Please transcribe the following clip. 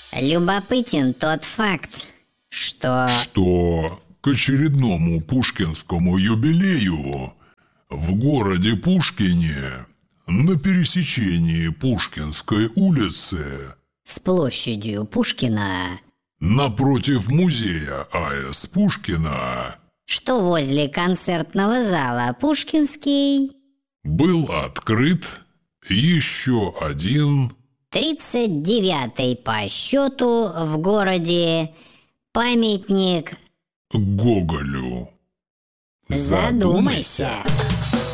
Любопытен тот факт, что к очередному пушкинскому юбилею в городе Пушкине на пересечении Пушкинской улицы с площадью Пушкина, напротив музея А.С. Пушкина, что возле концертного зала Пушкинский, был открыт еще один 39-й по счету в городе памятник Гоголю. Задумайся.